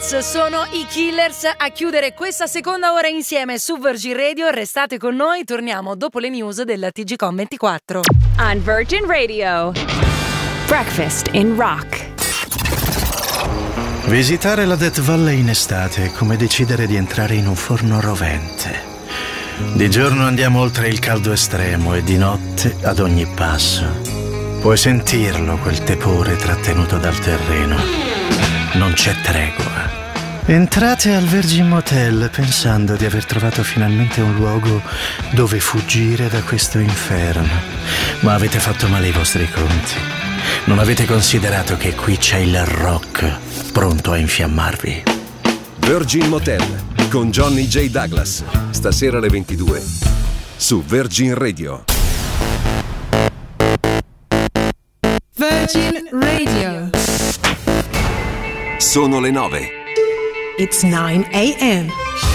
Nights sono i Killers a chiudere questa seconda ora insieme su Virgin Radio. Restate con noi, torniamo dopo le news della TGCOM 24. On Virgin Radio, Breakfast in Rock. Visitare la Death Valley in estate è come decidere di entrare in un forno rovente. Di giorno andiamo oltre il caldo estremo e di notte, ad ogni passo, puoi sentirlo quel tepore trattenuto dal terreno. Non c'è tregua. Entrate al Virgin Motel pensando di aver trovato finalmente un luogo dove fuggire da questo inferno. Ma avete fatto male i vostri conti. Non avete considerato che qui c'è il rock pronto a infiammarvi. Virgin Motel con Johnny J. Douglas. Stasera alle 22 su Virgin Radio. Virgin Radio. Sono le 9. It's 9 a.m.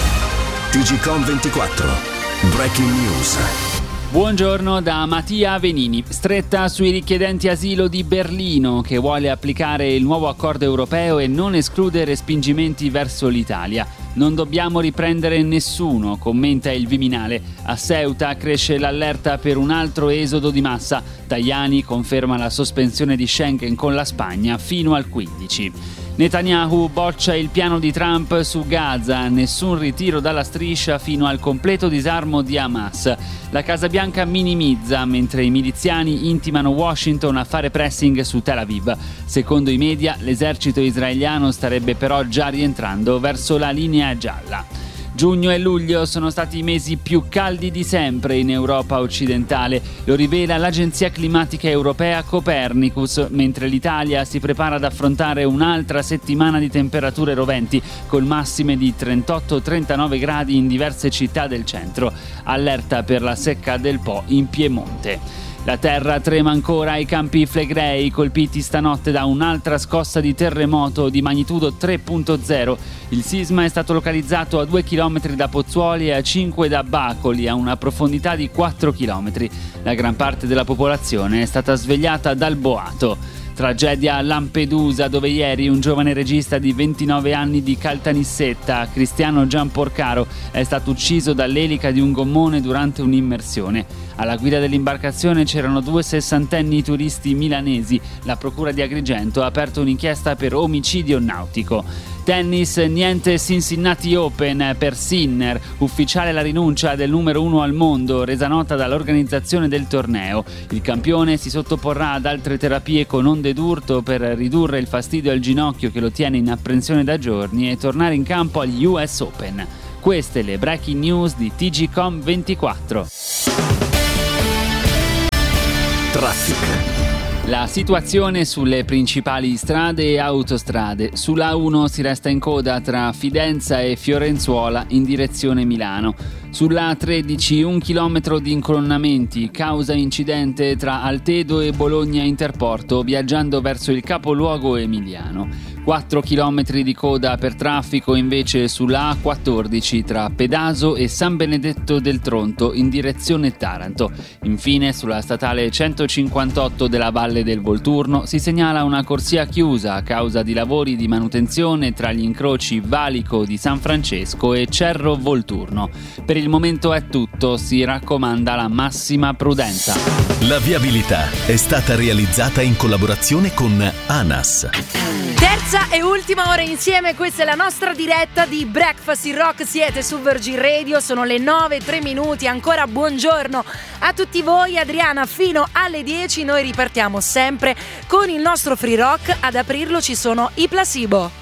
TGCOM 24. Breaking News. Buongiorno da Mattia Venini. Stretta sui richiedenti asilo di Berlino, che vuole applicare il nuovo accordo europeo e non esclude respingimenti verso l'Italia. Non dobbiamo riprendere nessuno, commenta il Viminale. A Ceuta cresce l'allerta per un altro esodo di massa. Tajani conferma la sospensione di Schengen con la Spagna fino al 15. Netanyahu boccia il piano di Trump su Gaza, nessun ritiro dalla striscia fino al completo disarmo di Hamas. La Casa Bianca minimizza, mentre i miliziani intimano Washington a fare pressing su Tel Aviv. Secondo i media, l'esercito israeliano starebbe però già rientrando verso la linea gialla. Giugno e luglio sono stati i mesi più caldi di sempre in Europa occidentale, lo rivela l'agenzia climatica europea Copernicus, mentre l'Italia si prepara ad affrontare un'altra settimana di temperature roventi, con massime di 38-39 gradi in diverse città del centro. Allerta per la secca del Po in Piemonte. La terra trema ancora ai Campi Flegrei, colpiti stanotte da un'altra scossa di terremoto di magnitudo 3.0. Il sisma è stato localizzato a 2 km da Pozzuoli e a 5 da Bacoli, a una profondità di 4 km. La gran parte della popolazione è stata svegliata dal boato. Tragedia a Lampedusa, dove ieri un giovane regista di 29 anni di Caltanissetta, Cristiano Gianporcaro, è stato ucciso dall'elica di un gommone durante un'immersione. Alla guida dell'imbarcazione c'erano 2 sessantenni turisti milanesi. La procura di Agrigento ha aperto un'inchiesta per omicidio nautico. Tennis, niente Cincinnati Open per Sinner, ufficiale la rinuncia del numero 1 al mondo, resa nota dall'organizzazione del torneo. Il campione si sottoporrà ad altre terapie con onde d'urto per ridurre il fastidio al ginocchio che lo tiene in apprensione da giorni e tornare in campo agli US Open. Queste le breaking news di TGCOM 24. Traffic. La situazione sulle principali strade e autostrade. Sulla A1 si resta in coda tra Fidenza e Fiorenzuola in direzione Milano. Sulla A13 1 chilometro di incolonnamenti, causa incidente tra Altedo e Bologna Interporto, viaggiando verso il capoluogo emiliano. 4 chilometri di coda per traffico invece sulla A14 tra Pedaso e San Benedetto del Tronto in direzione Taranto. Infine sulla statale 158 della Valle del Volturno si segnala una corsia chiusa a causa di lavori di manutenzione tra gli incroci Valico di San Francesco e Cerro Volturno. Per il momento è tutto, si raccomanda la massima prudenza. La viabilità è stata realizzata in collaborazione con ANAS. Terza e ultima ora insieme, questa è la nostra diretta di Breakfast in Rock, siete su Virgin Radio, sono le 9:03, ancora buongiorno a tutti voi. Adriana fino alle 10, noi ripartiamo sempre con il nostro free rock, ad aprirlo ci sono i Placebo.